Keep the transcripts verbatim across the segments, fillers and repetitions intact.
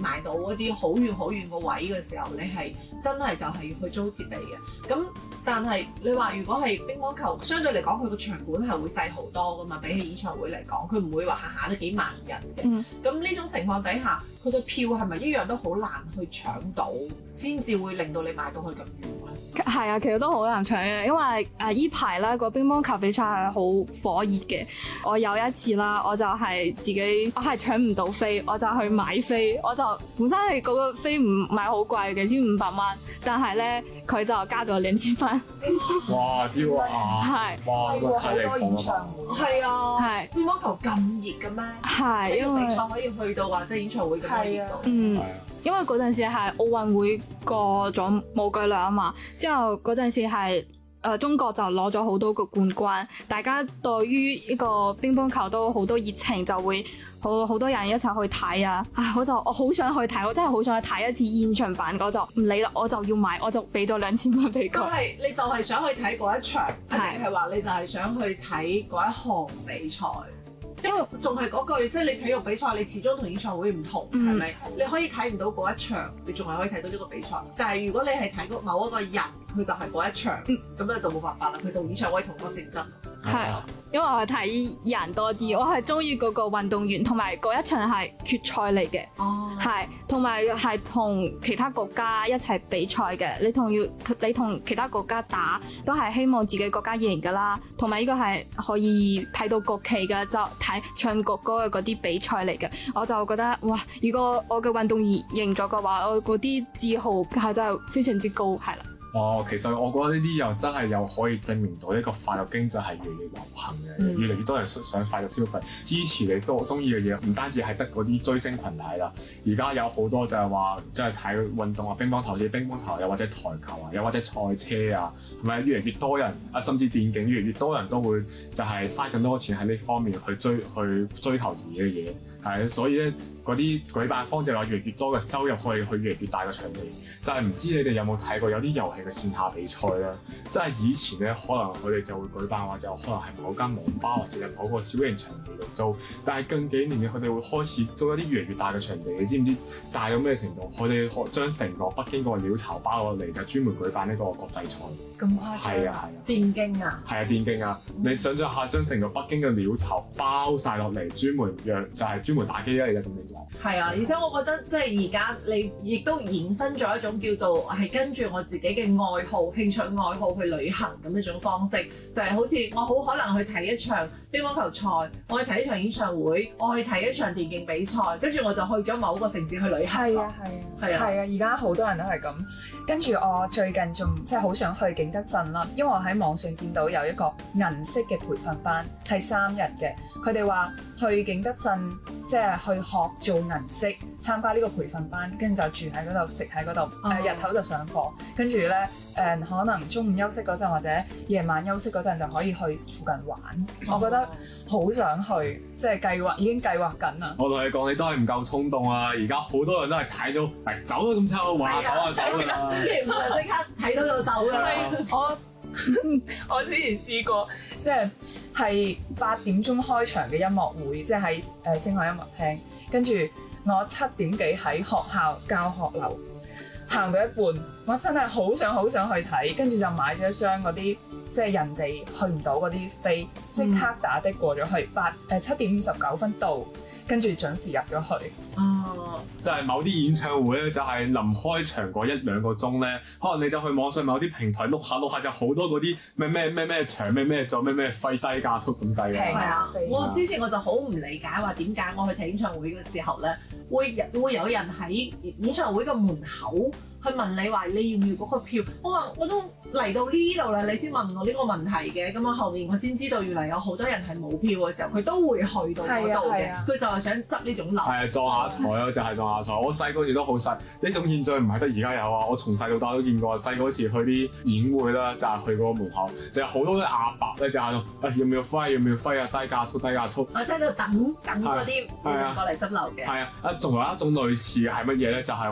買到嗰啲好遠好遠個位嘅時候，你係真係就係要去租設備嘅。咁但係你話如果係乒乓球，相對嚟講佢個場館係會細好多噶嘛，比起演唱會嚟講，佢唔會話下下都幾萬人嘅。咁呢、嗯、種情況底下，佢個票係咪一樣都好難去搶到，先至會令到你買到去咁遠咧？ 係啊，其實都好難搶嘅，因為誒依排咧個乒乓球比賽係好火熱嘅。我有一次啦，我就係自己我係搶唔到飛，我就去買飛，我就本身係嗰個飛唔係好貴嘅，先五百蚊，但係咧佢就加咗兩千蚊。 哇！招啊！ 係哇！咁太離譜啦！ 係啊， 係乒乓球咁熱嘅咩？ 係因為比賽可以去到或者演唱會咁熱度。 嗯。 係啊。 因為嗰陣時係奧運會過咗冇幾耐啊嘛，之後嗰陣時係誒、呃、中國就攞咗好多個冠軍，大家對於呢個乒乓球都好多熱情，就會好好多人一齊去睇啊！唉，我就我好想去睇，我真係好想去睇一次現場版，我就唔理啦，我就要買，我就俾咗兩千蚊俾佢。 咁係你就係想去睇嗰一場，定係話你就係想去睇嗰一項比賽？因為仲係嗰句，即係你體育比賽，你始終同演唱會唔同，係咪、嗯？你可以睇唔到嗰一場，你仲係可以睇到呢個比賽。但係如果你係睇過某一個人，佢就係嗰一場，咁、嗯、咧就冇辦法啦。佢同演唱會同個性質。 係，因為我係睇人多啲，我係中意嗰個運動員，同埋嗰一場係決賽嚟嘅，係、哦，同埋係同其他國家一齊比賽嘅。你同要你同其他國家打，都係希望自己國家贏噶啦。同埋呢個係可以睇到國旗嘅，就睇唱國歌嘅嗰啲比賽嚟嘅。我就覺得哇，如果我嘅運動員贏咗嘅話，我嗰啲自豪係真係非常之高，係啦。 哦，其實我覺得呢啲又真係又可以證明到呢個快樂經濟係越嚟越流行嘅，嗯、越嚟越多人想快樂消費，支持你都中意嘅嘢，唔單止係得嗰啲追星群體啦，而家有好多就係話即係睇運動啊，乒乓球似乒乓球，又或者台球啊，又或者賽車啊，係咪越嚟越多人啊？甚至電競越嚟越多人都會就係嘥更多錢喺呢方面去追去追求自己嘅嘢，係所以咧嗰啲舉辦方就話越嚟越多嘅收入可以去越嚟越大嘅場地，就係、是、唔知你哋有冇睇過有啲遊戲嘅線下比賽咧？即係以前咧，可能佢哋就會舉辦話就可能係某間網吧或者係某個小型場地度租，但係近幾年嘅佢哋會開始租一啲越嚟越大嘅場地，你知唔知大到咩程度？佢哋將成個北京個鳥巢包落嚟，就專門舉辦呢個國際賽。 咁誇張？係啊係啊。電競啊？係啊電競啊！嗯、你想象下，將成個北京嘅鳥巢包晒落嚟，專門讓就係、是、專門打機咧，你就咁樣講。係啊，而且我覺得即係而家你亦都延伸咗一種叫做係跟住我自己嘅愛好、興趣愛好去旅行咁一種方式，就係、是、好似我好可能去睇一場乒乓球賽，我去睇一場演唱會，我去睇一場電競比賽，跟住我就去咗某個城市去旅行。 係啊係啊係啊！係啊！而家好多人都係咁。跟住我最近仲即係好想去景德鎮啦，因為我喺網上見到有一個銀色嘅培訓班係三日嘅，佢哋話去景德鎮即係去學做銀色，參加呢個培訓班，跟住就住喺嗰度，食喺嗰度，誒、呃、日頭就上課，跟住咧誒可能中午休息嗰陣或者夜晚休息嗰陣就可以去附近玩。我覺得好想去，即係計劃已經計劃緊啦。 我同你講，你都係唔夠衝動啊！而家好多人都係睇到嚟走都咁差，話走就走㗎啦。星期五就即刻睇到就走㗎啦。 我我之前試過，即係係八點鐘開場嘅音樂會，即係喺誒星海音樂廳，跟住我七點幾喺學校教學樓行到一半，我真係好想好想去睇，跟住就買咗一張嗰啲即係人哋去唔到嗰啲飛，即刻打的過咗去，八誒七點五十九分到，跟住準時入咗去。 哦， 就係某啲演唱會咧，就係臨開場嗰一兩個鐘咧，可能你就去網上某啲平台碌下碌下，就好多嗰啲咩咩咩咩場咩咩座咩咩飛低加速咁滯嘅。 係啊，我之前我就好唔理解話點解我去睇演唱會嘅時候咧，會會有人喺演唱會嘅門口去問你話你要唔要嗰個票？我話我都嚟到呢度啦，你先問我呢個問題嘅。咁我後面我先知道原來有好多人係冇票嘅時候，佢都會去到嗰度嘅。佢就係想執呢種流。 係啊，撞下彩咯，就係撞下彩。我細個時都好細，呢種現象唔係得而家有啊。我從細到大都見過。細個時去啲演會啦，就係去嗰個門口，就係好多啲阿伯咧，就係度誒要唔要飛，要唔要飛啊？低價速，低價速。 我喺度等等嗰啲人過嚟執流嘅。 係啊，啊仲有一種類似嘅係乜嘢咧？就係話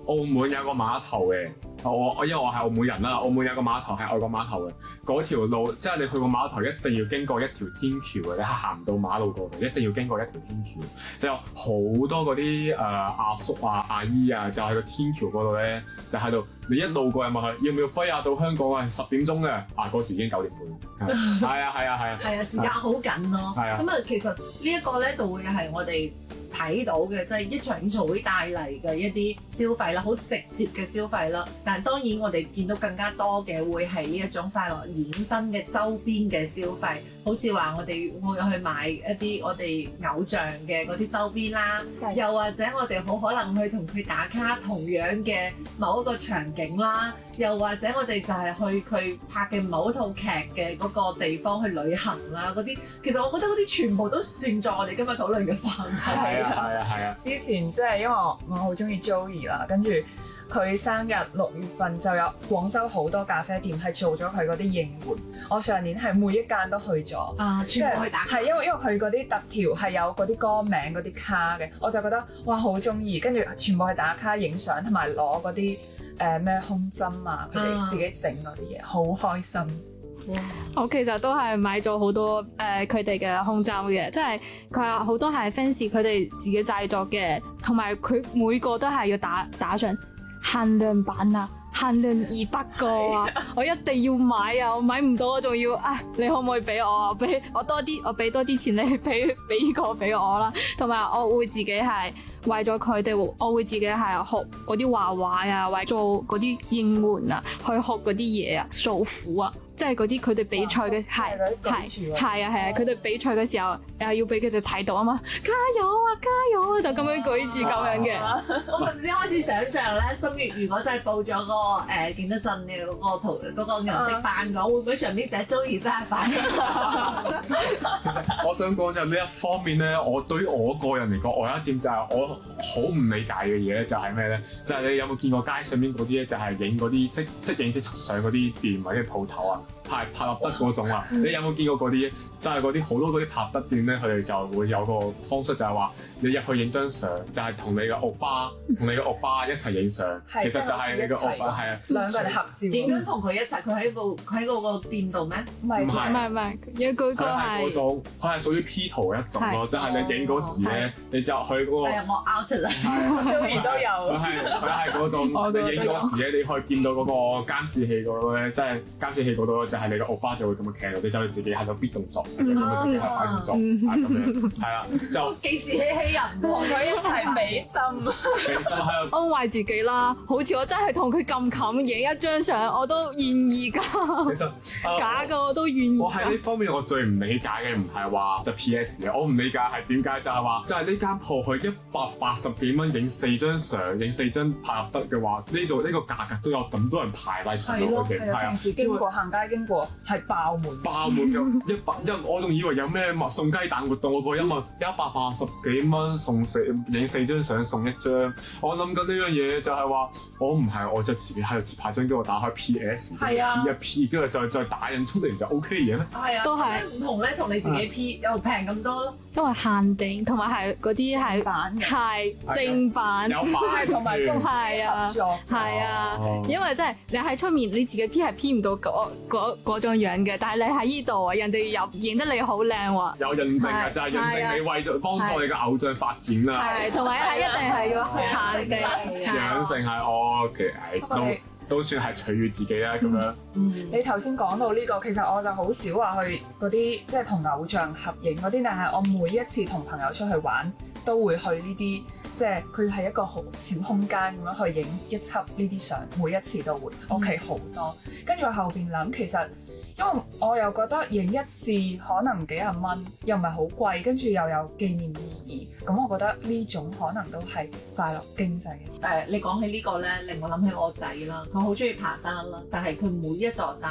澳門有個碼頭嘅。我我因為我係澳門人啦，澳門有個碼頭係外國碼頭嘅，嗰條路即係你去個碼頭一定要經過一條天橋嘅，你係行唔到馬路過嚟，一定要經過一條天橋，就有好多嗰啲誒阿叔啊阿姨啊，就喺個天橋嗰度咧，就喺度你一路過去問佢要唔要飛啊到香港啊十點鐘嘅，啊嗰時已經九點半，係啊係啊係啊， 係啊時間好緊咯，係啊，咁啊其實呢一個咧就會係我哋睇到嘅，即係一場演唱會帶嚟嘅一啲消費啦，好直接嘅消費啦。但係當然我哋見到更加多嘅會係呢一種快樂衍生嘅周邊嘅消費，好似話我哋會去買一啲我哋偶像嘅嗰啲周邊啦，的又或者我哋好可能去同佢打卡同樣嘅某一個場景啦，又或者我哋就係去佢拍嘅某一套劇嘅嗰個地方去旅行啦，嗰啲其實我覺得嗰啲全部都算在我哋今日討論嘅範圍。 係啊係啊！ 之前即係因為我我好中意 Joey 啦，跟住佢生日六月份就有廣州好多咖啡店係做咗佢嗰啲應援。我上年係每一間都去咗， 啊，全部去打卡。 係因為因為佢嗰啲特條係有嗰啲歌名嗰啲卡嘅，我就覺得哇好中意，跟住全部去打卡影相同埋攞嗰啲誒咩胸針啊，佢哋自己整嗰啲嘢，好開心。 哇我其實都係買咗好多誒佢哋嘅胸針嘅，即係佢有好多係 fans 佢哋自己製作嘅，同埋佢每個都係要打打上限量版啊，限量二百個啊，我一定要買啊！我買唔到我仲要啊，你可唔可以俾我啊？俾我多啲，我俾多啲錢你俾俾呢個俾我啦，同埋我會自己係為咗佢哋，我會自己係學嗰啲畫畫啊，為做嗰啲應援啊，去學嗰啲嘢啊，訴苦啊。即係嗰啲佢哋比賽嘅係係係啊係啊，佢哋比賽嘅時候誒要俾佢哋睇到啊嘛，加油啊加油啊，就咁樣舉住咁樣嘅。 我甚至開始想像咧，心月如果真係報咗嗰個誒景德鎮嘅嗰個圖嗰個銀色班嘅，會唔會上面寫 Joey 生日快樂？ 其實我想講就係呢一方面咧，我對於我個人嚟講，我有一點就係我好唔理解嘅嘢咧，就係咩咧？就係你有冇見過街上面嗰啲咧，就係影嗰啲即即影即出相嗰啲店或者鋪頭啊？係拍立得嗰種啊！你有冇見過嗰啲？就係嗰啲好多嗰啲拍得店咧，佢哋就會有個方式，就係話你入去影張相，就係同你嘅歐巴同你嘅歐巴一齊影相。其實就係你嘅歐巴係啊， 兩個人合照。 點樣同佢一齊？佢喺部佢喺嗰個店度咩？ 唔係唔係唔係，有嗰個係。佢係嗰種，佢係屬於 P 圖一種咯，即係你影嗰時咧，你就去嗰個。 係啊，我 out 啦。 Joey 都有。 佢係佢係嗰種，你影嗰時咧，你可以見到嗰個監視器嗰度咧，即係監視器嗰度就係你嘅歐巴就會咁樣企喺度，你就會自己喺度必動作，或者咁樣自己喺度動作，係咁樣，係啦，就幾自欺欺人， 同佢一齊美心， 美心喺度安慰自己啦。好似我真係同佢咁近影一張相，我都願意㗎。 其實假嘅我都願意。 我喺呢方面我最唔理解嘅唔係話就 P S 嘅，我唔理解係點解就係話就係呢間鋪佢一百八十幾蚊影四張相，影四張拍立得嘅話，呢度呢個價格都有咁多人排嚟長龍嘅，係啊， 平時經過行街經過係爆滿， 爆滿嘅一百一，我仲以為有咩送雞蛋活動，我個一萬一百八十幾蚊送四影四張相送一張，我諗緊呢樣嘢就係話我唔係我就自己喺度自拍張，跟住我打開 P S P 一 P， 跟住再再打印出嚟就 O K 嘅咩？ 係啊， 都係唔同咧，同你自己 P 又平咁多咯。 因為限定，同埋係嗰啲係版係正版， 有版同埋都係啊，係啊，因為真係你喺出面你自己 P 係 P 唔到嗰嗰嗰種樣嘅，但係你喺依度啊，人哋又影得你好靚喎。 有認證啊，就係認證你為咗幫助你嘅偶像發展啊。 係，同埋係一定係要限定， 養成係我其實都都算係取悅自己啦咁樣。 嗯，你頭先講到呢個，其實我就好少話去嗰啲即係同偶像合影嗰啲，但係我每一次同朋友出去玩都會去呢啲，即係佢係一個好小空間咁樣去影一輯呢啲相，每一次都會，我屋企好多。跟住我後邊諗，其實因為我又覺得影一次可能幾廿蚊，又唔係好貴，跟住又有紀念意義，咁我覺得呢種可能都係快樂經濟嘅。 誒，你講起呢個咧，令我諗起我仔啦，佢好中意爬山啦，但係佢每一座山，佢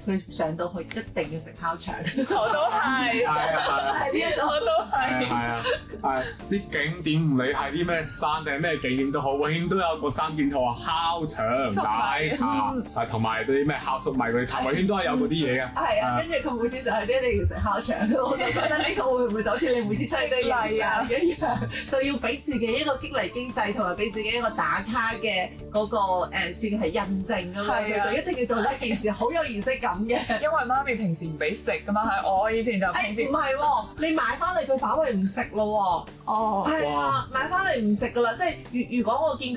佢上到去一定要食烤腸。 我都係， 係啊係啊， 係呢一個我都係。 係啊係啲景點唔理係啲咩山定係咩景點都好，永遠都有個三件套啊，烤腸、奶茶，係同埋嗰啲咩烤粟米嗰啲，永遠都係有嗰啲嘢嘅。 係啊，跟住佢每次上去都一定要食烤腸，我就覺得呢個會唔會就好似你每次出去都要食一樣，就要俾自己一個激勵經濟，同埋俾自己一個打卡嘅嗰個誒算係印證咁樣，就一定要做呢件事，好有儀式感嘅。 因為媽咪平時唔俾食噶嘛，係我以前就平時唔係喎，你買翻嚟佢反為唔食咯喎。 哦， 係啊，買翻嚟唔食噶啦，即係如如果我見佢